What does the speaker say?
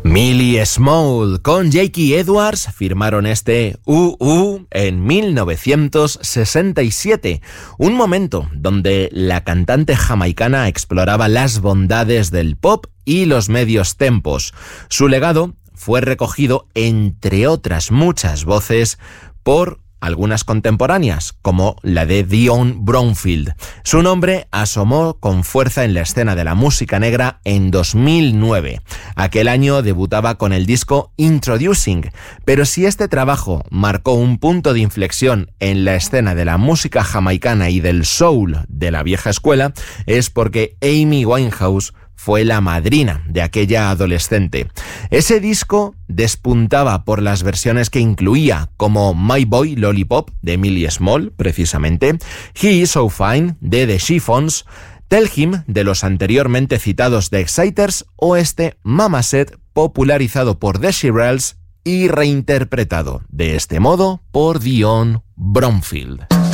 Millie Small con Jakey Edwards firmaron este en 1967, un momento donde la cantante jamaicana exploraba las bondades del pop y los medios tempos. Su legado fue recogido, entre otras muchas voces, por algunas contemporáneas, como la de Dionne Bromfield. Su nombre asomó con fuerza en la escena de la música negra en 2009. Aquel año debutaba con el disco Introducing, pero si este trabajo marcó un punto de inflexión en la escena de la música jamaicana y del soul de la vieja escuela, es porque Amy Winehouse fue la madrina de aquella adolescente. Ese disco despuntaba por las versiones que incluía, como My Boy Lollipop, de Millie Small, precisamente, He Is So Fine, de The Chiffons, Tell Him, de los anteriormente citados The Exciters, o este Mama Said, popularizado por The Shirelles y reinterpretado de este modo por Dionne Bromfield.